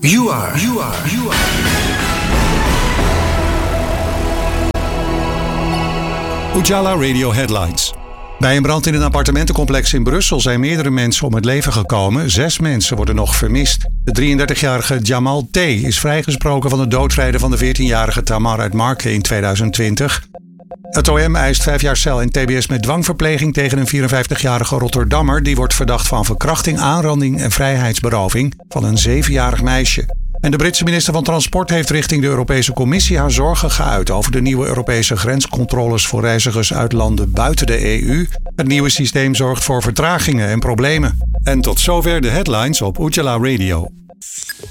You are. Ujala Radio Headlines. Bij een brand in een appartementencomplex in Brussel zijn meerdere mensen om het leven gekomen. 6 mensen worden nog vermist. De 33-jarige Jamal T. is vrijgesproken van het doodrijden van de 14-jarige Tamar uit Marken in 2020. Het OM eist 5 jaar cel en tbs met dwangverpleging tegen een 54-jarige Rotterdammer. Die wordt verdacht van verkrachting, aanranding en vrijheidsberoving van een 7-jarig meisje. En de Britse minister van Transport heeft richting de Europese Commissie haar zorgen geuit over de nieuwe Europese grenscontroles voor reizigers uit landen buiten de EU. Het nieuwe systeem zorgt voor vertragingen en problemen. En tot zover de headlines op Ujala Radio.